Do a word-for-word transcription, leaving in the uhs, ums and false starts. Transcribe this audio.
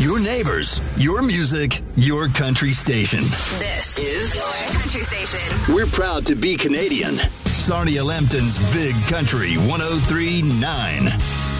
your neighbors, your music, your country station. This is your country station. We're proud to be Canadian. Sarnia Lambton's Big Country one oh three point nine.